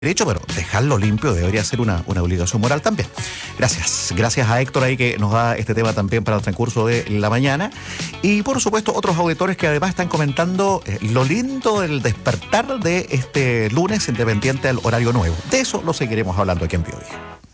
derecho, pero dejarlo limpio debería ser una obligación moral también. Gracias a Héctor ahí que nos da este tema también para el transcurso de la mañana. Y por supuesto otros auditores que además están comentando lo lindo del despertar de este lunes independiente al horario nuevo. De eso lo seguiremos hablando aquí en Biobío.